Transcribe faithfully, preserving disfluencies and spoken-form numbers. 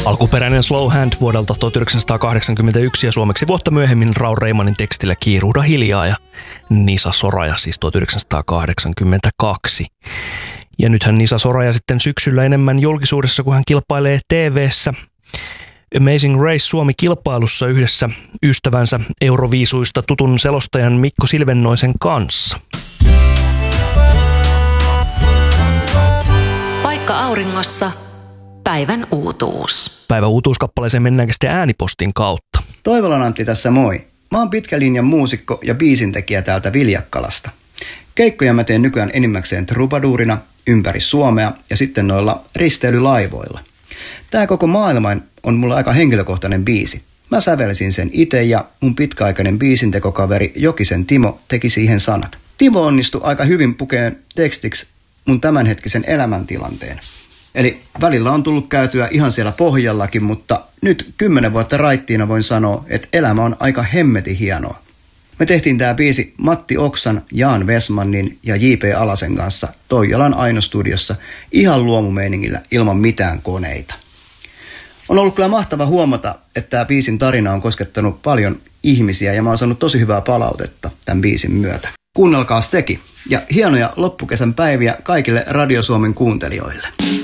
Alkuperäinen Slow Hand vuodelta tuhatyhdeksänsataakahdeksankymmentäyksi ja suomeksi vuotta myöhemmin Raul Reimanin tekstillä Kiiruhda hiljaa ja Nisa Soraja siis tuhatyhdeksänsataakahdeksankymmentäkaksi. Ja nythän Nisa Soraja sitten syksyllä enemmän julkisuudessa, kun hän kilpailee T V:ssä Amazing Race Suomi-kilpailussa yhdessä ystävänsä Euroviisuista tutun selostajan Mikko Silvennoisen kanssa. Paikka auringossa. Päivän uutuus. Päivän uutuuskappaleeseen mennäänkö sitten äänipostin kautta? Toivolan Antti tässä moi. Mä oon pitkä linjan muusikko ja biisintekijä täältä Viljakkalasta. Keikkoja mä teen nykyään enimmäkseen trubaduurina ympäri Suomea ja sitten noilla risteilylaivoilla. Tää koko maailma on mulle aika henkilökohtainen biisi. Mä sävelsin sen itse ja mun pitkäaikainen biisintekokaveri Jokisen Timo teki siihen sanat. Timo onnistui aika hyvin pukeen tekstiksi mun tämänhetkisen elämäntilanteen. Eli välillä on tullut käytyä ihan siellä pohjallakin, mutta nyt kymmenen vuotta raittiina voin sanoa, että elämä on aika hemmetin hienoa. Me tehtiin tää biisi Matti Oksan, Jaan Vesmannin ja J P Alasen kanssa Toijalan Aino-studiossa ihan luomumeiningillä ilman mitään koneita. On ollut kyllä mahtava huomata, että tämä biisin tarina on koskettanut paljon ihmisiä ja mä oon saanut tosi hyvää palautetta tämän biisin myötä. Kuunnelkaas teki ja hienoja loppukesän päiviä kaikille Radio Suomen kuuntelijoille.